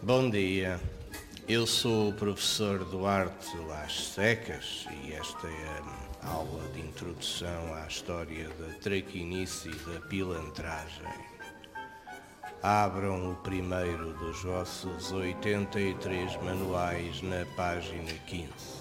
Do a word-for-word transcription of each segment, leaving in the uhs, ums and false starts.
Bom dia, eu sou o professor Duarte Las Secas e esta é a aula de introdução à história da traquinice e da pilantragem. Abram o primeiro dos vossos oitenta e três manuais na página quinze.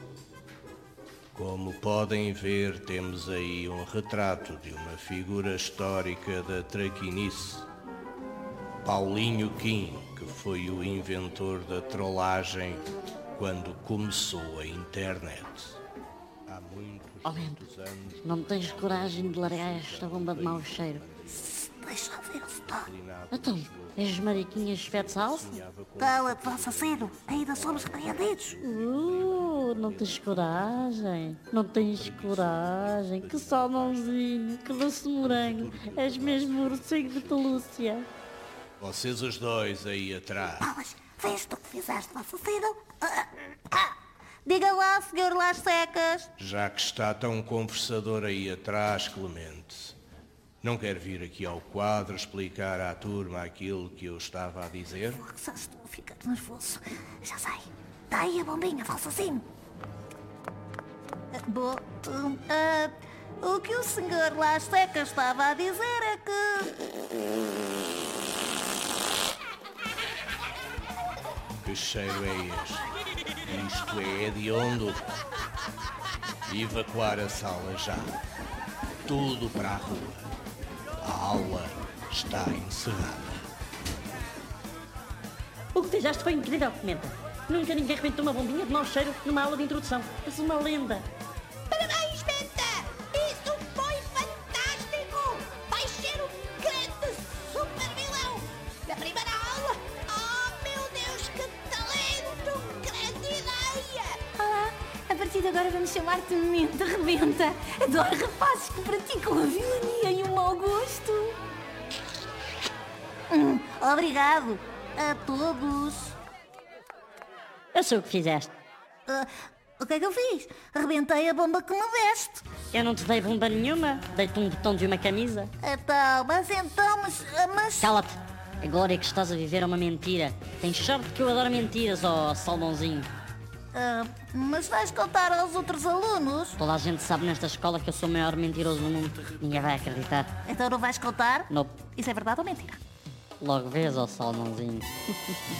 Como podem ver, temos aí um retrato de uma figura histórica da traquinice, Paulinho Kim, que foi o inventor da trollagem quando começou a internet. Há muitos, Oh, muitos anos... Não tens coragem de largar esta bomba de mau cheiro? Deixa eu ver se está. Então, és mariquinhas fetos alce? Cala-te, assassino. Ainda somos repreendidos. Uh, não tens coragem? Não tens coragem? Que salmãozinho, que doce morango. És mesmo ursinho de pelúcia. Vocês os dois aí atrás. Bolas, vês tu que fizeste, assassino? Ah, ah. Diga lá, senhor Las Secas. Já que está tão conversador aí atrás, Clemente, não quer vir aqui ao quadro explicar à turma aquilo que eu estava a dizer? Já estou a ficar nervoso. Já sei. Dá aí a bombinha, assassino. Bom, hum, ah, o que o senhor Las Secas estava a dizer é que... Que cheiro é este? Isto é hediondo. Evacuar a sala já. Tudo para a rua. A aula está encerrada. O que fizeste foi incrível, Comenta. Nunca ninguém rebentou uma bombinha de mau cheiro numa aula de introdução. És uma lenda. Parabéns, Benta! Isso foi fantástico! Vais ser um grande super vilão! Na primeira aula, oh meu Deus, que talento! Grande ideia! Olá, a partir de agora vamos chamar-te Mente Rebenta. Adoro rapazes que praticam a vilania e o mau gosto. Hum, obrigado a todos. Eu sei o que fizeste. Ah, o que é que eu fiz? Rebentei a bomba que me deste. Eu não te dei bomba nenhuma. Dei-te um botão de uma camisa. Então, mas então, mas... mas... Cala-te. A glória que estás a viver é uma mentira. Tens sorte que eu adoro mentiras, ó salmãozinho. Ah, mas vais contar aos outros alunos? Toda a gente sabe nesta escola que eu sou o maior mentiroso do mundo. Ninguém vai acreditar. Então não vais contar? Não. Isso é verdade ou mentira? Logo vês, ó salmãozinho.